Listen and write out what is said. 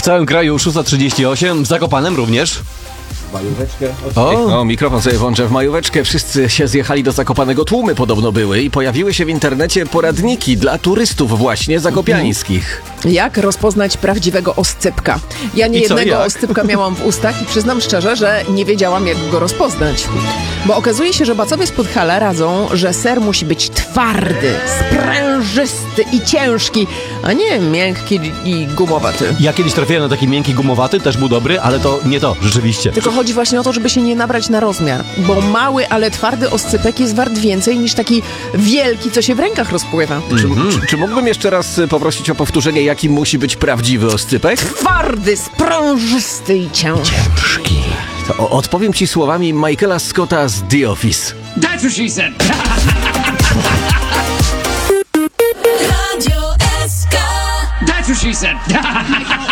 całym kraju 6:38, w Zakopanem również. Majóweczkę. O, mikrofon sobie włączę w majóweczkę. Wszyscy się zjechali do Zakopanego, tłumy podobno były i pojawiły się w internecie poradniki dla turystów właśnie zakopiańskich. Jak rozpoznać prawdziwego oscypka? Ja nie jednego oscypka miałam w ustach i przyznam szczerze, że nie wiedziałam, jak go rozpoznać. Bo okazuje się, że bacowie z Podhala radzą, że ser musi być twardy, sprężysty i ciężki, a nie miękki i gumowaty. Ja kiedyś trafiłem na taki miękki, gumowaty, też był dobry, ale to nie to, rzeczywiście. Tylko chodzi właśnie o to, żeby się nie nabrać na rozmiar, bo mały, ale twardy oscypek jest wart więcej niż taki wielki, co się w rękach rozpływa. Czy mógłbym jeszcze raz poprosić o powtórzenie, jaki musi być prawdziwy oscypek? Twardy, sprężysty i ciężki. To odpowiem ci słowami Michaela Scotta z The Office. That's what she said. Radio SK. That's what she said.